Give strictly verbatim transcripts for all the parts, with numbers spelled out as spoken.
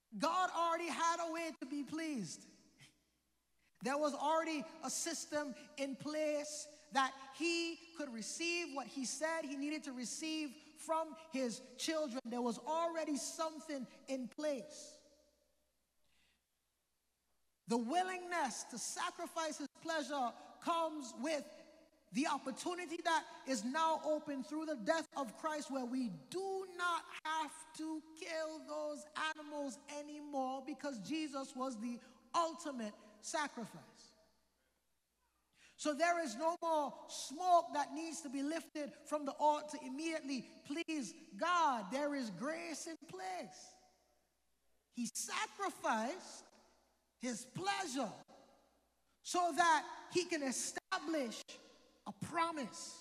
God already had a way to be pleased. There was already a system in place that he could receive what he said he needed to receive from his children. There was already something in place. The willingness to sacrifice his pleasure comes with the opportunity that is now open through the death of Christ, where we do not have to kill those animals anymore because Jesus was the ultimate sacrifice. So there is no more smoke that needs to be lifted from the altar to immediately please God. There is grace in place. He sacrificed his pleasure so that he can establish a promise.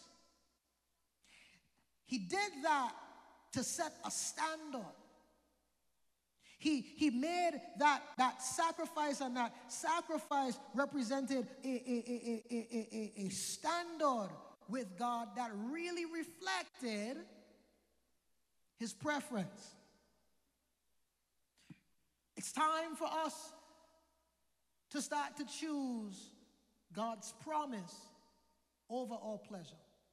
He did that to set a standard. He, he made that, that sacrifice, and that sacrifice represented a, a, a, a, a, a standard with God that really reflected his preference. It's time for us to start to choose God's promise over our pleasure.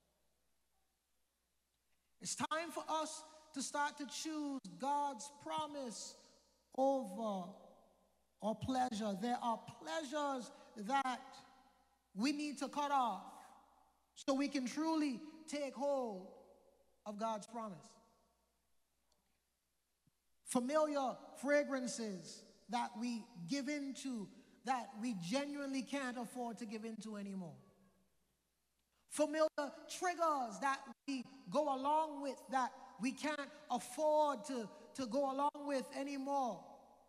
It's time for us to start to choose God's promise over our pleasure. There are pleasures that we need to cut off so we can truly take hold of God's promise. Familiar fragrances that we give into that we genuinely can't afford to give into anymore. Familiar triggers that we go along with that we can't afford to, to go along with anymore.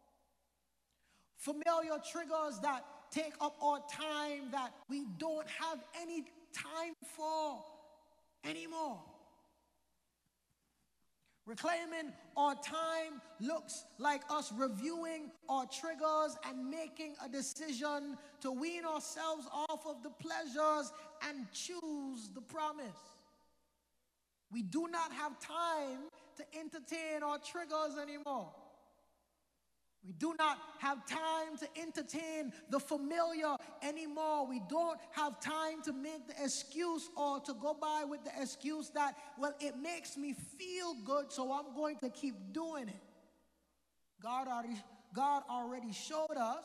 Familiar triggers that take up our time that we don't have any time for anymore. Reclaiming our time looks like us reviewing our triggers and making a decision to wean ourselves off of the pleasures and choose the promise. We do not have time to entertain our triggers anymore. We do not have time to entertain the familiar anymore. We don't have time to make the excuse or to go by with the excuse that, well, it makes me feel good, so I'm going to keep doing it. God already, God already showed us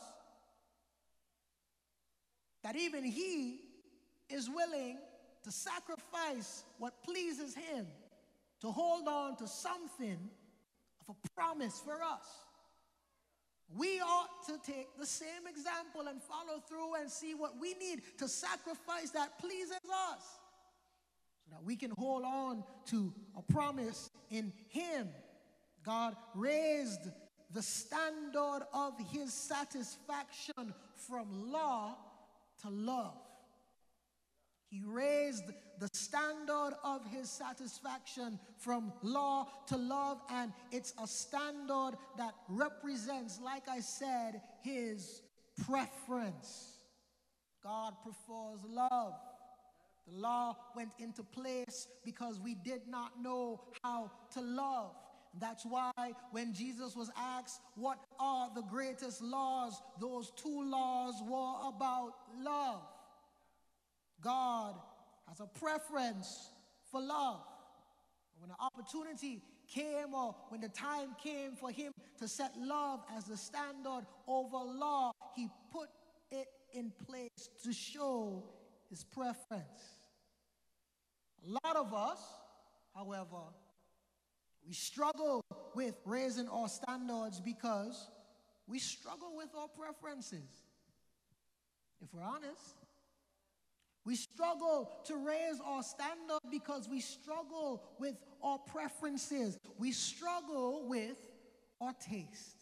that even he is willing to sacrifice what pleases him to hold on to something of a promise for us. We ought to take the same example and follow through and see what we need to sacrifice that pleases us so that we can hold on to a promise in him. God raised the standard of his satisfaction from law to love. He raised the standard of his satisfaction from law to love, and it's a standard that represents, like I said, his preference. God prefers love. The law went into place because we did not know how to love. That's why when Jesus was asked, what are the greatest laws? Those two laws were about love. God has a preference for love. When the opportunity came, or when the time came for him to set love as the standard over law, he put it in place to show his preference. A lot of us, however, we struggle with raising our standards because we struggle with our preferences. If we're honest, we struggle to raise our standard because we struggle with our preferences. We struggle with our taste.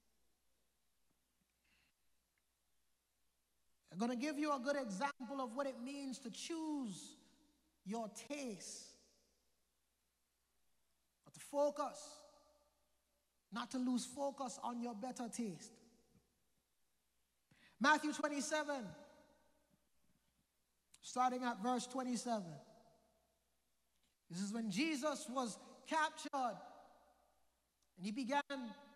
I'm going to give you a good example of what it means to choose your taste. But to focus, not to lose focus on your better taste. Matthew twenty-seven. Starting at verse twenty-seven. This is when Jesus was captured and he began